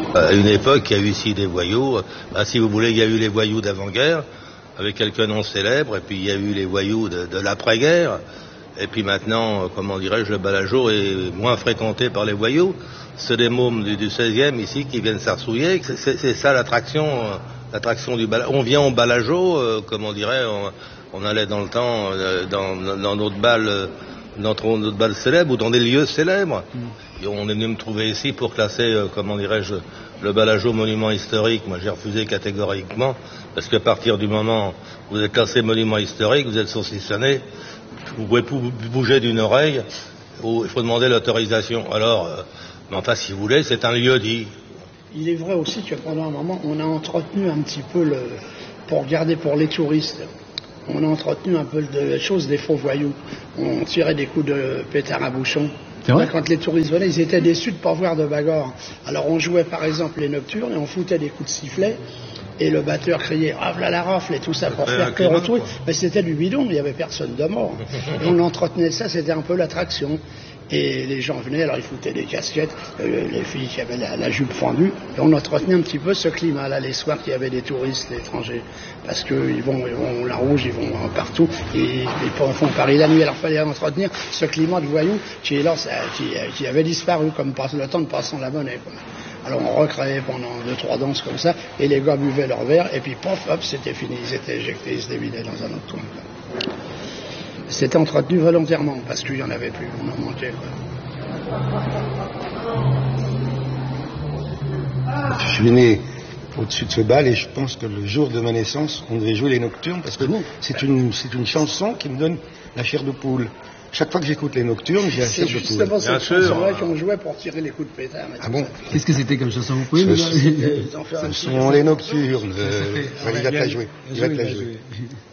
À une époque, il y a eu ici des voyous. Si vous voulez, il y a eu les voyous d'avant-guerre, avec quelques noms célèbres, et puis il y a eu les voyous de l'après-guerre. Et puis maintenant, comment dirais-je, le Balageau est moins fréquenté par les voyous. C'est des mômes du 16e ici qui viennent s'arsouiller. C'est ça l'attraction du Balageau. On vient au Balageau, on allait dans le temps dans notre bal célèbre ou dans des lieux célèbres. Et on est venu me trouver ici pour classer, le Balageau monument historique. Moi, j'ai refusé catégoriquement, parce qu'à partir du moment où vous êtes classé monument historique, vous êtes saucissonné. Vous pouvez bouger d'une oreille, il faut demander l'autorisation. Alors, mais enfin, si vous voulez, c'est un lieu dit. Il est vrai aussi que pendant un moment, on a entretenu un petit peu pour regarder pour les touristes. On a entretenu un peu la chose des faux voyous. On tirait des coups de pétard à bouchon. Quand les touristes venaient, ils étaient déçus de ne pas voir de bagarre. Alors on jouait par exemple les nocturnes et on foutait des coups de sifflet. Et le batteur criait « rafle à la rafle » et tout ça pour faire peur au truc. Mais c'était du bidon, il n'y avait personne de mort. Et on entretenait ça, c'était un peu l'attraction. Et les gens venaient, alors ils foutaient des casquettes, les filles qui avaient la jupe fendue. Et on entretenait un petit peu ce climat-là, les soirs qu'il y avait des touristes étrangers. Parce qu'ils vont la rouge, ils vont partout, et ils font Paris la nuit. Alors il fallait entretenir ce climat de voyous qui est là, qui avait disparu, comme le temps de passant la monnaie. Alors on recréait pendant 2-3 danses comme ça, et les gars buvaient leur verre, et puis pof, hop, c'était fini, ils étaient éjectés, ils se dévidaient dans un autre trou. C'était entretenu volontairement, parce qu'il n'y en avait plus, on en manquait. Je suis né au-dessus de ce bal, et je pense que le jour de ma naissance, on devait jouer les nocturnes, parce que c'est une chanson qui me donne la chair de poule. Chaque fois que j'écoute les nocturnes, j'ai la chair de poule. C'est justement cette chanson-là qu'on jouait pour tirer les coups de pétard. Ah bon? Qu'est-ce que c'était comme chanson? Vous pouvez nous dire? Ce sont les nocturnes. Il va te la jouer.